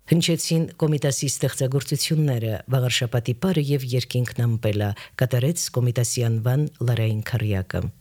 Հնչեցին կոմիտասի ստեղծագործությունները Վաղարշապատի պարը եւ երկինքն ամպելա կատարեց կոմիտասի անվան Լարային Քարյակը